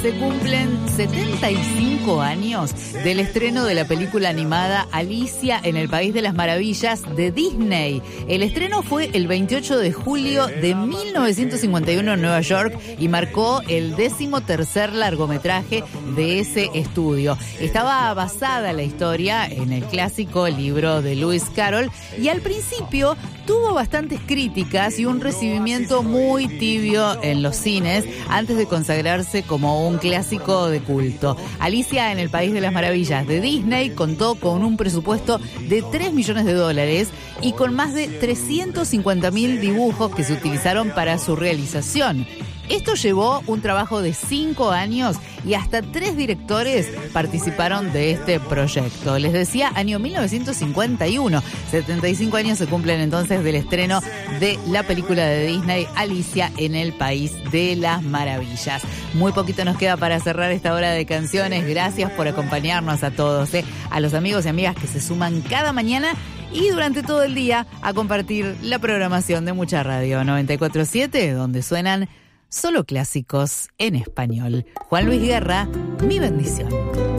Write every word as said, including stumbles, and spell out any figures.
se cumplen setenta y cinco años del estreno de la película animada Alicia en el País de las Maravillas de Disney. El estreno fue el veintiocho de julio de mil novecientos cincuenta y uno en Nueva York y marcó el décimo tercer largometraje de ese estudio. Estaba basada la historia en el clásico libro de Lewis Carroll y al principio tuvo bastantes críticas y un recibimiento muy tibio en los cines antes de consagrarse como un clásico de culto. Alicia en el País de las Maravillas de Disney contó con un presupuesto de tres millones de dólares y con más de trescientos cincuenta mil dibujos que se utilizaron para su realización. Esto llevó un trabajo de cinco años y hasta tres directores participaron de este proyecto. Les decía, año mil novecientos cincuenta y uno. setenta y cinco años se cumplen entonces del estreno de la película de Disney, Alicia en el País de las Maravillas. Muy poquito nos queda para cerrar esta hora de canciones. Gracias por acompañarnos a todos, ¿eh? A los amigos y amigas que se suman cada mañana y durante todo el día a compartir la programación de Mucha Radio noventa y cuatro punto siete, donde suenan solo clásicos en español. Juan Luis Guerra, mi bendición.